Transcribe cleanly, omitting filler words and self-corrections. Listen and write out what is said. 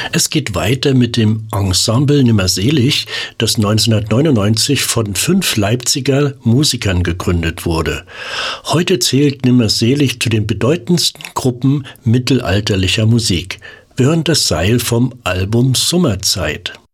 Es geht weiter mit dem Ensemble Nimmerselig, das 1999 von 5 Leipziger Musikern gegründet wurde. Heute zählt Nimmerselig zu den bedeutendsten Gruppen mittelalterlicher Musik. Wir hören das Seil vom Album Summerzeit.